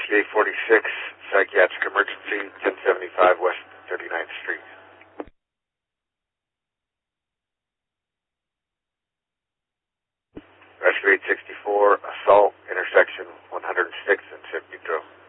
Rescue 846, psychiatric emergency, 1075 West 39th Street. Rescue 864, assault, intersection 106 and 50 Pedro.